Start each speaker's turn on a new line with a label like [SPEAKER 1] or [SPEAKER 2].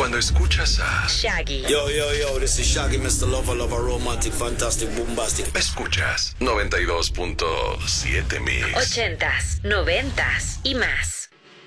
[SPEAKER 1] Cuando escuchas a
[SPEAKER 2] Shaggy.
[SPEAKER 3] Yo, this is Shaggy, Mr. Lover, romantic, fantastic, bombastic.
[SPEAKER 1] escuchas 92.7 Mix.
[SPEAKER 2] 80s, 90s y más.